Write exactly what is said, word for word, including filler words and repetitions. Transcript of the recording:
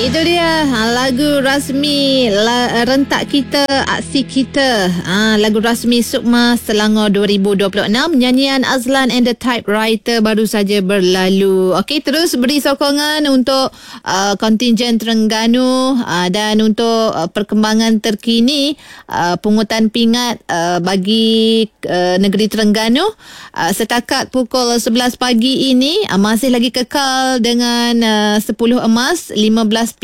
Itu dia ha, lagu rasmi la, rentak kita, aksi kita. Ha, lagu rasmi Sukma Selangor dua ribu dua puluh enam. Nyanyian Azlan and the Typewriter baru saja berlalu. Okey, terus beri sokongan untuk uh, kontingen Terengganu uh, dan untuk uh, perkembangan terkini uh, pungutan pingat uh, bagi uh, negeri Terengganu. Uh, setakat pukul sebelas pagi ini uh, masih lagi kekal dengan uh, sepuluh emas, lima belas